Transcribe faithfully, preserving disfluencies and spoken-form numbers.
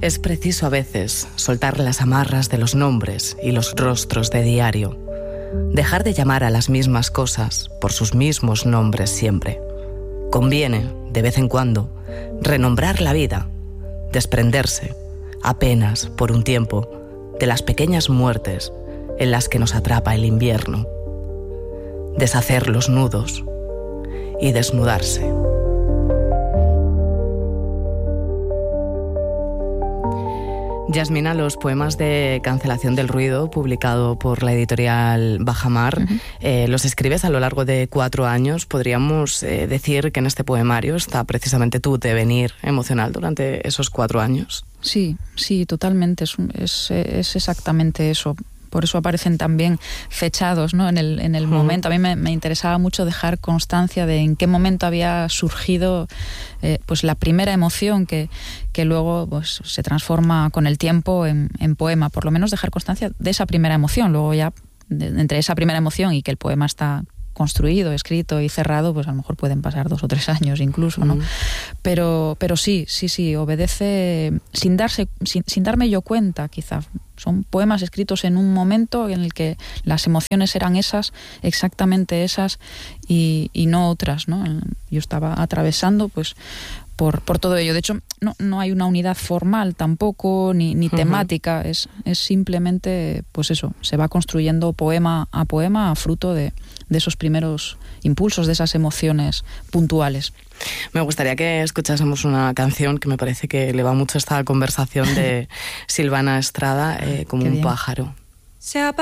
Es preciso a veces soltar las amarras de los nombres y los rostros de diario, dejar de llamar a las mismas cosas por sus mismos nombres siempre. Conviene, de vez en cuando, renombrar la vida, desprenderse, apenas por un tiempo, de las pequeñas muertes en las que nos atrapa el invierno, deshacer los nudos y desnudarse. Yasmina, los poemas de Cancelación del ruido, publicado por la editorial Bajamar, uh-huh. eh, los escribes a lo largo de cuatro años. ¿Podríamos eh, decir que en este poemario está precisamente tu devenir emocional durante esos cuatro años? Sí, sí, totalmente. Es, es, es exactamente eso. Por eso aparecen también fechados, ¿no? en el, en el uh-huh. momento. A mí me, me interesaba mucho dejar constancia de en qué momento había surgido eh, pues la primera emoción que, que luego pues, se transforma con el tiempo en, en poema. Por lo menos dejar constancia de esa primera emoción. Luego ya, de, entre esa primera emoción y que el poema está construido, escrito y cerrado, pues a lo mejor pueden pasar dos o tres años incluso, ¿no? Uh-huh. Pero, pero sí, sí, sí, obedece sin darse, sin, sin darme yo cuenta, quizá. Son poemas escritos en un momento en el que las emociones eran esas, exactamente esas, y, y no otras, ¿no? Yo estaba atravesando, pues, por, por todo ello. De hecho, no, no hay una unidad formal tampoco, ni, ni temática, uh-huh. es, es simplemente, pues eso, se va construyendo poema a poema a fruto de, de esos primeros impulsos, de esas emociones puntuales. Me gustaría que escuchásemos una canción que me parece que le va mucho a esta conversación de Silvana Estrada, eh, como un pájaro. Se